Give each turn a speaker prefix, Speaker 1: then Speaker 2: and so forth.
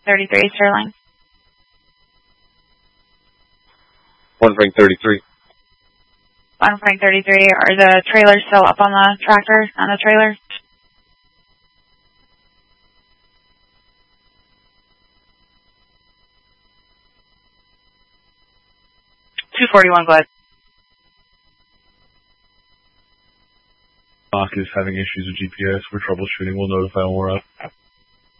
Speaker 1: 33 Sterling.
Speaker 2: 1 Frank 33.
Speaker 1: 1 Frank 33. Are the trailers still up on the tractor, on the trailer? $241, go ahead.
Speaker 3: Doc is having issues with GPS. We're troubleshooting. We'll notify when we're up.